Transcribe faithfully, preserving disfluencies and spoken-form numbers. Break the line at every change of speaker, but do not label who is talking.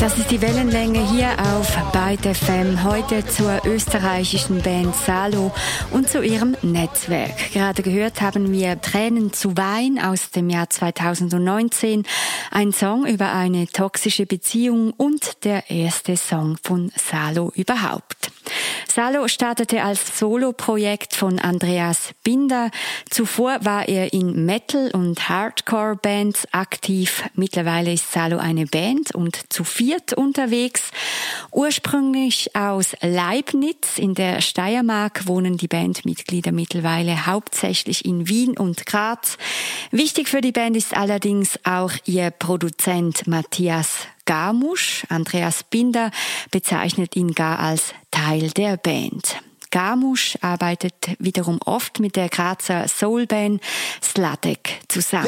Das ist die Wellenlänge hier auf Byte F M. Heute zur österreichischen Band Salo und zu ihrem Netzwerk. Gerade gehört haben wir Tränen zu Wein aus dem Jahr zweitausendneunzehn. Ein Song über eine toxische Beziehung und der erste Song von Salo überhaupt. Salo startete als Soloprojekt von Andreas Binder. Zuvor war er in Metal- und Hardcore-Bands aktiv. Mittlerweile ist Salo eine Band und zu viert unterwegs. Ursprünglich aus Leibnitz in der Steiermark wohnen die Bandmitglieder mittlerweile hauptsächlich in Wien und Graz. Wichtig für die Band ist allerdings auch ihr Produzent Matthias Gamusch. Andreas Binder bezeichnet ihn gar als Teil der Band. Gamusch arbeitet wiederum oft mit der Grazer Soulband Sladek zusammen.